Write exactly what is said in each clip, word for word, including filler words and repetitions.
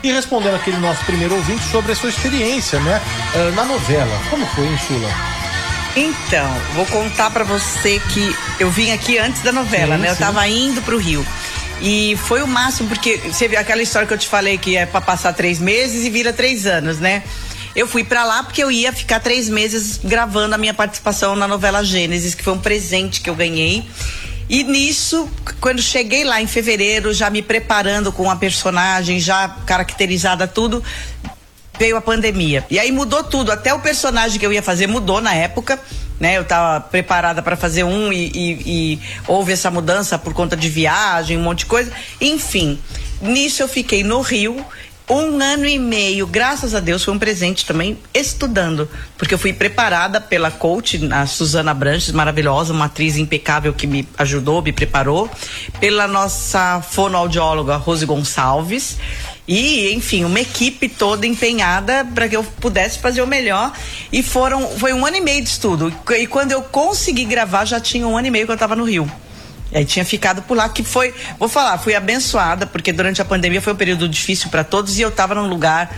e respondendo aquele nosso primeiro ouvinte sobre a sua experiência, né, uh, na novela. Como foi, hein, Sula? Então, vou contar pra você que eu vim aqui antes da novela, sim, né? Eu sim. tava indo pro Rio. E foi o máximo, porque você viu aquela história que eu te falei que é pra passar três meses e vira três anos, né? Eu fui pra lá porque eu ia ficar três meses gravando a minha participação na novela Gênesis, que foi um presente que eu ganhei. E nisso, quando cheguei lá em fevereiro, já me preparando com a personagem, já caracterizada tudo, veio a pandemia. E aí mudou tudo, até o personagem que eu ia fazer mudou na época, né? Eu tava preparada para fazer um e, e, e houve essa mudança por conta de viagem, um monte de coisa. Enfim, nisso eu fiquei no Rio um ano e meio, graças a Deus, foi um presente também, estudando, porque eu fui preparada pela coach, a Suzana Branches, maravilhosa, uma atriz impecável que me ajudou, me preparou, pela nossa fonoaudióloga Rose Gonçalves, e, enfim, uma equipe toda empenhada para que eu pudesse fazer o melhor. E foram, foi um ano e meio de estudo. E quando eu consegui gravar, já tinha um ano e meio que eu estava no Rio. E aí tinha ficado por lá, que foi, vou falar, fui abençoada, porque durante a pandemia foi um período difícil para todos e eu estava num lugar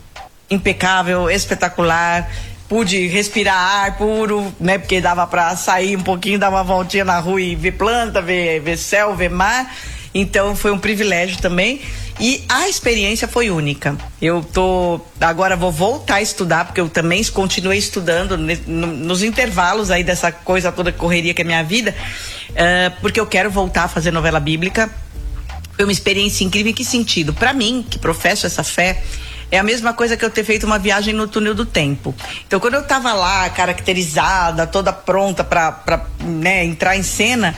impecável, espetacular. Pude respirar ar puro, né? Porque dava para sair um pouquinho, dar uma voltinha na rua e ver planta, ver, ver céu, ver mar. Então foi um privilégio também. E a experiência foi única. Eu tô agora vou voltar a estudar, porque eu também continuei estudando ne, no, nos intervalos aí dessa coisa toda, correria que é minha vida, uh, porque eu quero voltar a fazer novela bíblica. Foi uma experiência incrível. Em que sentido? Para mim, que professo essa fé, é a mesma coisa que eu ter feito uma viagem no túnel do tempo. Então, quando eu tava lá, caracterizada, toda pronta pra, pra né, entrar em cena,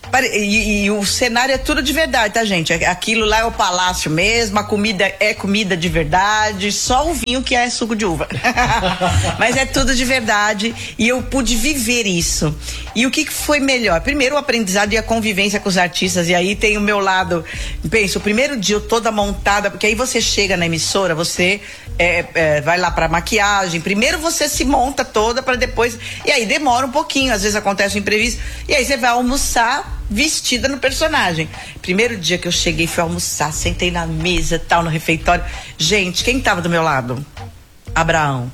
E, e o cenário é tudo de verdade, tá, gente? Aquilo lá é o palácio mesmo, a comida é comida de verdade, só o vinho que é suco de uva. Mas é tudo de verdade e eu pude viver isso. E o que foi melhor? Primeiro o aprendizado e a convivência com os artistas, e aí tem o meu lado, penso, o primeiro dia eu toda montada, porque aí você chega na emissora, você é, é, vai lá pra maquiagem, primeiro você se monta toda pra depois, e aí demora um pouquinho, às vezes acontece um imprevisto, e aí você vai almoçar vestida no personagem. Primeiro dia que eu cheguei, fui almoçar, sentei na mesa, tal, no refeitório. Gente, quem tava do meu lado? Abraão.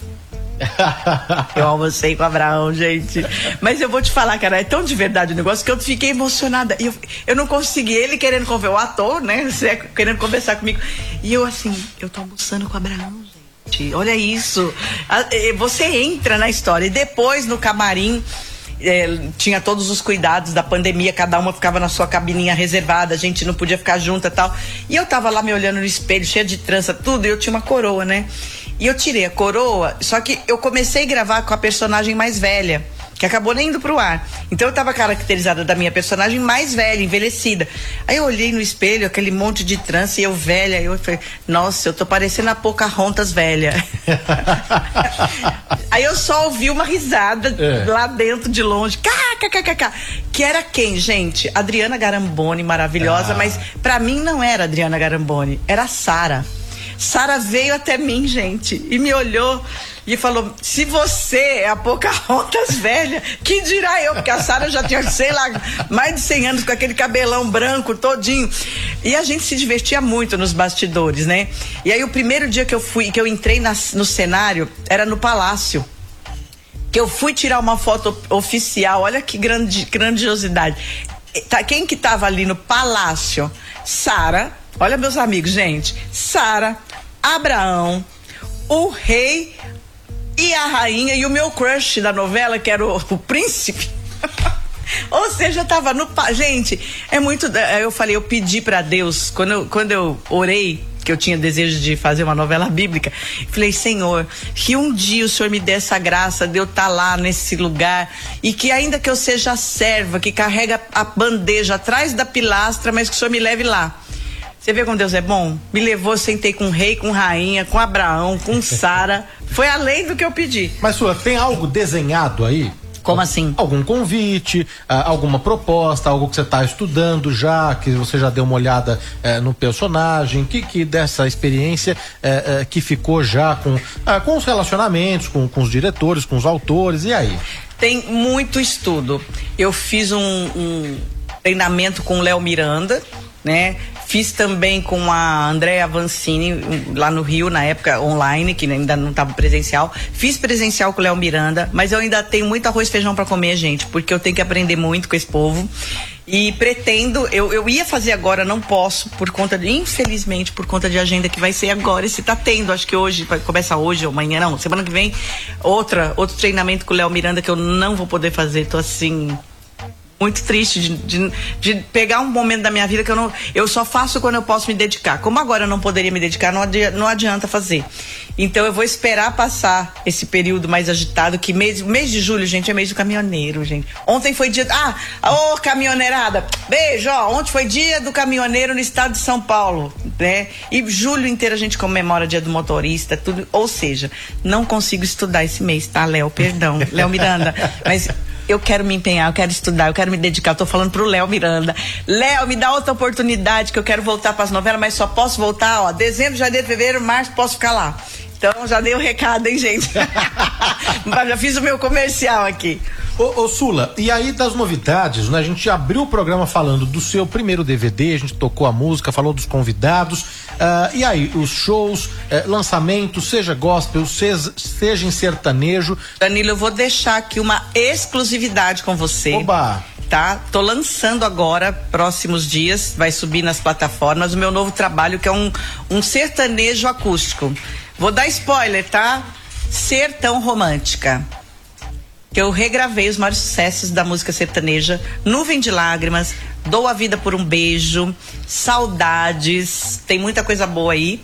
Eu almocei com Abraão, gente. Mas eu vou te falar, cara, é tão de verdade o negócio que eu fiquei emocionada. Eu, eu não consegui, ele querendo conversar, o ator, né? Querendo conversar comigo. E eu assim, eu tô almoçando com Abraão, gente. Olha isso. Você entra na história. E depois no camarim, É, tinha todos os cuidados da pandemia, cada uma ficava na sua cabininha reservada, a gente não podia ficar junta e tal, e eu tava lá me olhando no espelho, cheia de trança, tudo, e eu tinha uma coroa, né, e eu tirei a coroa, só que eu comecei a gravar com a personagem mais velha, que acabou nem indo pro ar, então eu tava caracterizada da minha personagem mais velha, envelhecida. Aí eu olhei no espelho, aquele monte de trança, e eu velha, eu falei, nossa, eu tô parecendo a Pocahontas velha. Aí eu só ouvi uma risada é. lá dentro de longe, kkkk, que era quem, gente? Adriana Garamboni, maravilhosa, ah. mas pra mim não era Adriana Garamboni, era a Sara. Sara veio até mim, gente, e me olhou e falou, se você é a Pocahontas velha, que dirá eu? Porque a Sara já tinha, sei lá, mais de cem anos com aquele cabelão branco todinho. E a gente se divertia muito nos bastidores, né? E aí o primeiro dia que eu fui, que eu entrei na, no cenário, era no Palácio. Que eu fui tirar uma foto oficial, olha que grande, grandiosidade. Tá, quem que tava ali no Palácio? Sara, olha meus amigos, gente. Sara, Abraão, o rei e a rainha e o meu crush da novela, que era o, o príncipe. Ou seja, eu tava no... Gente, é muito... Eu falei, eu pedi pra Deus, quando eu, quando eu orei, que eu tinha desejo de fazer uma novela bíblica, falei, Senhor, que um dia o Senhor me dê essa graça de eu estar lá nesse lugar, e que ainda que eu seja a serva que carrega a bandeja atrás da pilastra, mas que o Senhor me leve lá. Você vê como Deus é bom? Me levou, eu sentei com rei, com rainha, com Abraão, com Sara. Foi além do que eu pedi. Mas, Sua, tem algo desenhado aí? Como assim? Algum convite, alguma proposta, algo que você está estudando já, que você já deu uma olhada eh, no personagem, que, que dessa experiência eh, eh, que ficou já com, ah, com os relacionamentos, com, com os diretores, com os autores, e aí? Tem muito estudo. Eu fiz um, um treinamento com o Léo Miranda, né? Fiz também com a Andréa Vancini, lá no Rio, na época online, que ainda não estava presencial. Fiz presencial com o Léo Miranda, mas eu ainda tenho muito arroz e feijão para comer, gente, porque eu tenho que aprender muito com esse povo. E pretendo, eu, eu ia fazer agora, não posso, por conta de, infelizmente, por conta de agenda que vai ser agora, esse tá tendo, acho que hoje, começa hoje ou amanhã, não, semana que vem, outra, outro treinamento com o Léo Miranda que eu não vou poder fazer, tô assim, muito triste de, de, de pegar um momento da minha vida que eu não, eu só faço quando eu posso me dedicar. Como agora eu não poderia me dedicar, não adianta, não adianta fazer. Então eu vou esperar passar esse período mais agitado, que mês, mês de julho, gente, é mês do caminhoneiro, gente. Ontem foi dia, ah, ô oh, caminhoneirada, beijo, ó, ontem foi dia do caminhoneiro no estado de São Paulo, né? E julho inteiro a gente comemora dia do motorista, tudo, ou seja, não consigo estudar esse mês, tá, Léo? Perdão, Léo Miranda, mas eu quero me empenhar, eu quero estudar, eu quero me dedicar. Eu tô falando pro Léo Miranda. Léo, me dá outra oportunidade que eu quero voltar pras novelas, mas só posso voltar, ó, dezembro, janeiro, fevereiro, março, posso ficar lá. Então já dei o recado, hein, gente? Já fiz o meu comercial aqui. Ô, ô Sula, e aí das novidades, né? A gente abriu o programa falando do seu primeiro D V D, a gente tocou a música, falou dos convidados, uh, e aí, os shows, eh, lançamentos, seja gospel, seja, seja em sertanejo. Danilo, eu vou deixar aqui uma exclusividade com você. Oba! Tá? Tô lançando agora, próximos dias, vai subir nas plataformas, o meu novo trabalho, que é um, um sertanejo acústico. Vou dar spoiler, tá? Sertão Romântica. Que eu regravei os maiores sucessos da música sertaneja. Nuvem de Lágrimas, Dou a Vida por um Beijo, Saudades, tem muita coisa boa aí.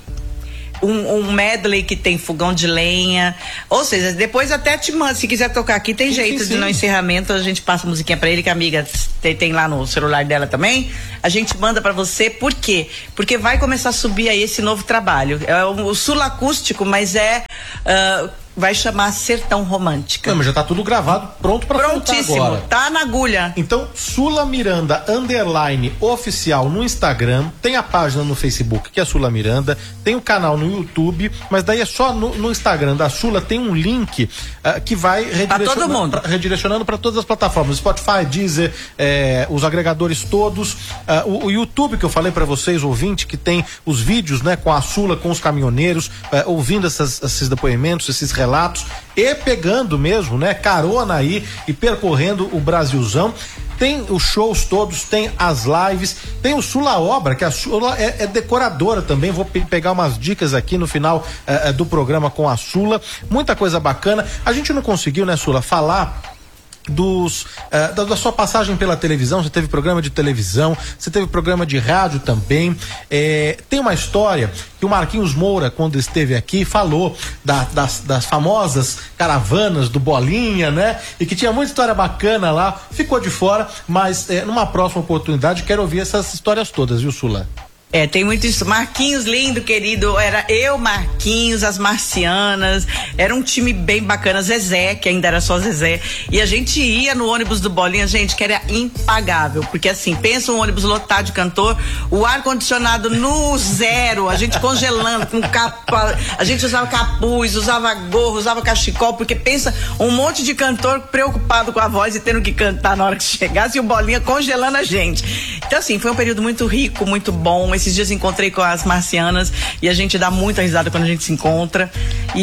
Um, um medley que tem Fogão de Lenha, ou seja, depois até te mando, se quiser tocar aqui, tem sim, jeito sim, de sim. No encerramento, a gente passa a musiquinha pra ele, que a amiga tem, tem lá no celular dela também, a gente manda pra você, por quê? Porque vai começar a subir aí esse novo trabalho, é o, o sul acústico, mas é uh, vai chamar Sertão Romântica. Não, mas já tá tudo gravado, pronto pra Prontíssimo, soltar agora. Tá na agulha. Então, Sula Miranda underline oficial no Instagram, tem a página no Facebook que é Sula Miranda, tem o canal no YouTube, mas daí é só no, no Instagram da Sula, tem um link uh, que vai redirecionando, todo mundo. Pra, redirecionando para todas as plataformas, Spotify, Deezer, eh, os agregadores todos, uh, o, o YouTube que eu falei para vocês, ouvinte, que tem os vídeos, né, com a Sula, com os caminhoneiros, uh, ouvindo essas, esses depoimentos, esses relatos e pegando mesmo, né, carona aí e percorrendo o Brasilzão. Tem os shows todos, tem as lives, tem o Sula Obra, que a Sula é, é decoradora também. Vou pe pegar umas dicas aqui no final uh, do programa com a Sula. Muita coisa bacana. A gente não conseguiu, né, Sula, falar dos uh, da, da sua passagem pela televisão. Você teve programa de televisão, você teve programa de rádio também. É, tem uma história que o Marquinhos Moura, quando esteve aqui, falou da, das, das famosas caravanas do Bolinha, né? E que tinha muita história bacana lá, ficou de fora, mas é, numa próxima oportunidade quero ouvir essas histórias todas, viu, Sula? É, tem muito isso. Marquinhos, lindo, querido. Era eu, Marquinhos, as Marcianas. Era um time bem bacana. Zezé, que ainda era só Zezé. E a gente ia no ônibus do Bolinha, gente, que era impagável. Porque assim, pensa um ônibus lotado de cantor, o ar-condicionado no zero, a gente congelando, com capa. A gente usava capuz, usava gorro, usava cachecol, porque pensa um monte de cantor preocupado com a voz e tendo que cantar na hora que chegasse, e o Bolinha congelando a gente. Então, assim, foi um período muito rico, muito bom. Esses dias encontrei com as Marcianas e a gente dá muita risada quando a gente se encontra.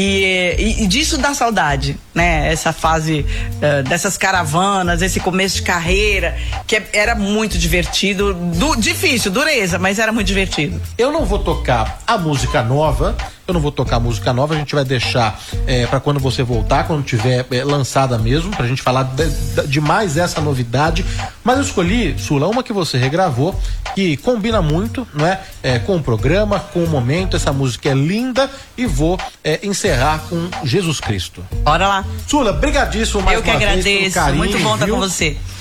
E, e, e disso dá saudade, né? Essa fase uh, dessas caravanas, esse começo de carreira, que é, era muito divertido. Du, difícil, dureza, mas era muito divertido. Eu não vou tocar a música nova. Eu não vou tocar música nova, a gente vai deixar é, para quando você voltar, quando tiver é, lançada mesmo, pra gente falar de, de mais essa novidade. Mas eu escolhi, Sula, uma que você regravou, que combina muito, não é? É, com o programa, com o momento. Essa música é linda e vou é, encerrar com Jesus Cristo. Bora lá. Sula, brigadíssimo mais uma vez. Eu que agradeço, muito bom estar com você.